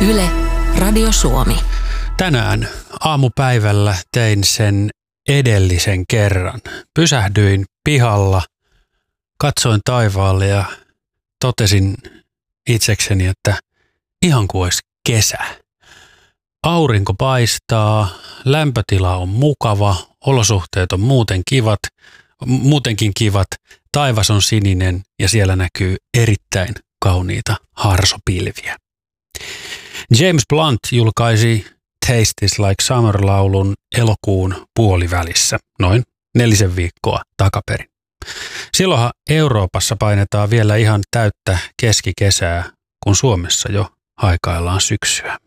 Yle, Radio Suomi. Tänään aamupäivällä tein sen edellisen kerran. Pysähdyin pihalla, katsoin taivaalle ja totesin itsekseni, että ihan kuin olisi kesä. Aurinko paistaa, lämpötila on mukava, olosuhteet on muutenkin kivat, taivas on sininen ja siellä näkyy erittäin kauniita harsopilviä. James Blunt julkaisi Tastes Like Summer-laulun elokuun puolivälissä, noin 4 viikkoa takaperin. Silloinhan Euroopassa painetaan vielä ihan täyttä keskikesää, kun Suomessa jo haikaillaan syksyä.